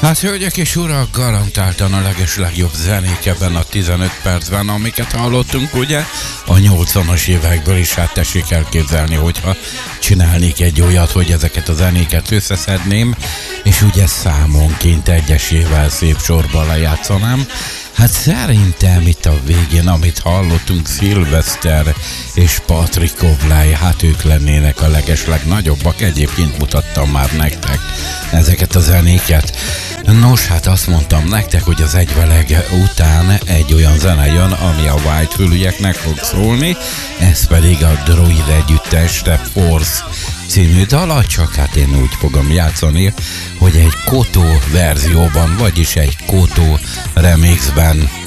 Hát, hölgyek és urak, garantáltan a legeslegjobb zenék ebben a 15 percben, amiket hallottunk, ugye? A 80-as évekből is, hát tessék elképzelni, hogyha csinálnék egy olyat, hogy ezeket a zenéket összeszedném, és ugye számonként egyesével szép sorban lejátszanám. Hát szerintem itt a végén, amit hallottunk, Szilveszter és Patrick Obláj, hát ők lennének a legeslegnagyobbak. Egyébként mutattam már nektek ezeket a zenéket. Nos, hát azt mondtam nektek, hogy az egyveleg után egy olyan zene jön, ami a White fülűeknek fog szólni, ez pedig a Druid együttes The Force című dala, csak hát én úgy fogom játszani, hogy egy Koto verzióban, vagyis egy Koto remixben.